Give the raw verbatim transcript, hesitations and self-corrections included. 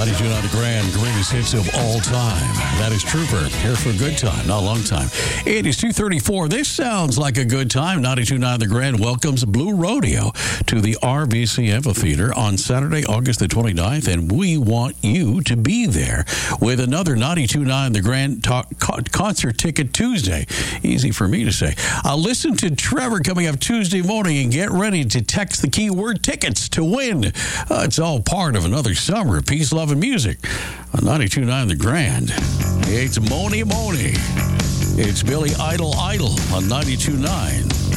ninety-two point nine The Grand, greatest hits of all time. That is Trooper, here for a good time, not a long time. It is two thirty-four. This sounds like a good time. ninety-two point nine The Grand welcomes Blue Rodeo to the R B C Amphitheater on Saturday, August the twenty-ninth, and we want you to be there with another ninety-two point nine The Grand talk, co- concert ticket Tuesday. Easy for me to say. I'll listen to Trevor coming up Tuesday morning and get ready to text the keyword tickets to win. Uh, it's all part of another summer of peace, love, and music on ninety-two point nine The Grand. It's Moni Moni. It's Billy Idol Idol on ninety-two point nine